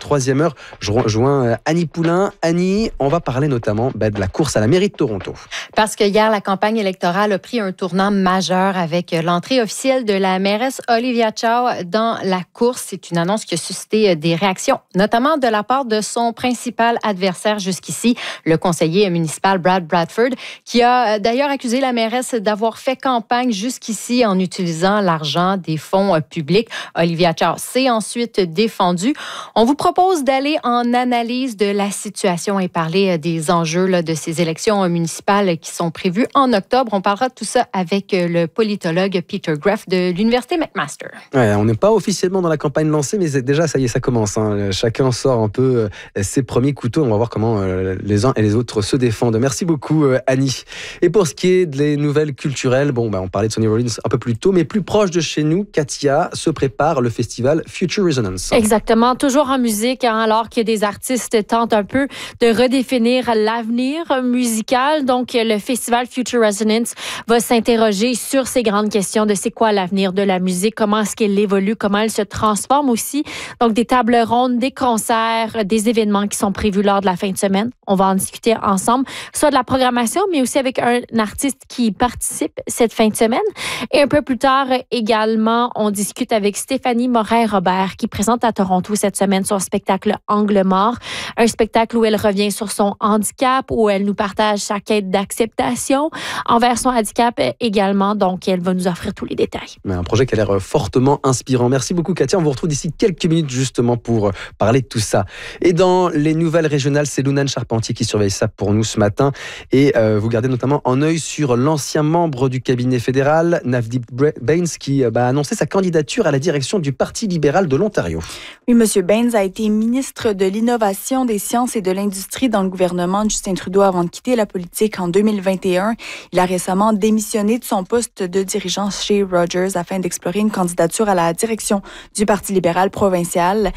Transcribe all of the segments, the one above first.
troisième heure, je rejoins Annie Poulain. Annie, on va parler notamment de la course à la mairie de Toronto. Parce que hier, la campagne électorale a pris un tournant majeur avec l'entrée officielle de la mairesse Olivia Chow dans la course. C'est une annonce qui a suscité des réactions, notamment de la part de son principal adversaire jusqu'ici, le conseiller municipal Brad Bradford, qui a d'ailleurs accusé la mairesse d'avoir fait campagne jusqu'ici en utilisant l'argent des fonds publics. Olivia Chow s'est ensuite défendue. On vous propose d'aller en analyse de la situation et parler des enjeux de ces élections municipales qui sont prévues en octobre. On parlera de tout ça avec le politologue Peter Graff de l'Université McMaster. Ouais, on n'est pas officiellement dans la campagne lancée, mais déjà, ça y est, ça commence. Chacun sort un peu ses premiers couteaux. On va voir comment les uns et les autres se défendent. Merci beaucoup, Annie. Et pour ce qui est des nouvelles culturelles, on parlait de Sonny Rollins un peu plus tôt, mais plus proche de chez nous, Katia, se prépare le festival Future Resonance. Exactement, toujours en musique, alors que des artistes tentent un peu de redéfinir l'avenir musical. Donc, le festival Future Resonance va s'interroger sur ces grandes questions de c'est quoi l'avenir de la musique, comment est-ce qu'elle évolue, comment elle se transforme aussi. Donc, des tables rondes, des concerts, des événements qui sont prévus lors de la fin de semaine. On va en discuter ensemble, soit de la programmation, mais aussi avec un artiste qui participe cette fin de semaine. Et un peu plus tard également, on discute avec Stéphanie Morin-Robert qui présente à Toronto cette semaine son spectacle Angle mort, un spectacle où elle revient sur son handicap, où elle nous partage sa quête d'acceptation envers son handicap également. Donc, elle va nous offrir tous les détails. Un projet qui a l'air fortement inspirant. Merci beaucoup, Katia. On vous retrouve d'ici quelques minutes justement pour parler de tout ça. Et dans les nouvelles régionales, c'est Lunane Charpentier qui surveille ça pour nous ce matin. Et vous gardez notamment un œil sur l'ancien membre du cabinet fédéral, Navdeep Bains, qui a annoncé sa candidature à la direction du Parti libéral de l'Ontario. Oui, M. Bains a été ministre de l'Innovation, des Sciences et de l'Industrie dans le gouvernement de Justin Trudeau avant de quitter la politique en 2021. Il a récemment démissionné de son poste de dirigeant chez Rogers afin d'explorer une candidature à la direction du Parti libéral provincial.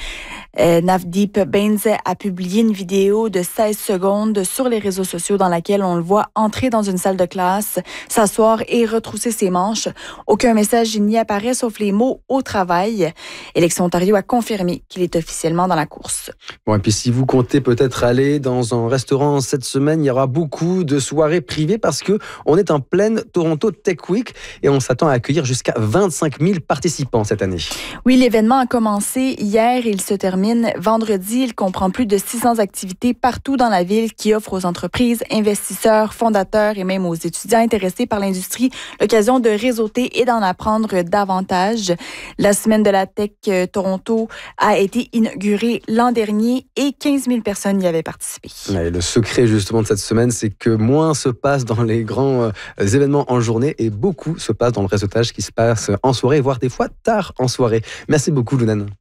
Navdeep Bains a publié une vidéo de 16 secondes sur les réseaux sociaux dans laquelle on le voit entrer dans une salle de classe, s'asseoir et retrousser ses manches. Aucun message n'y apparaît sauf les mots « au travail ». Élections Ontario a confirmé qu'il est officiellement dans la course. Bon, et puis si vous comptez peut-être aller dans un restaurant cette semaine, il y aura beaucoup de soirées privées parce qu'on est en pleine Toronto Tech Week et on s'attend à accueillir jusqu'à 25 000 participants cette année. Oui, l'événement a commencé hier et il se termine vendredi. Il comprend plus de 600 activités partout dans la ville qui offrent aux entreprises, investisseurs, fondateurs et même aux étudiants intéressés par l'industrie l'occasion de réseauter et d'en apprendre davantage. La semaine de la Tech Toronto a été inaugurée l'an dernier et 15 000 personnes y avaient participé. Et le secret justement de cette semaine, c'est que moins se passe dans les grands événements en journée et beaucoup se passe dans le réseautage qui se passe en soirée, voire des fois tard en soirée. Merci beaucoup, Lunane.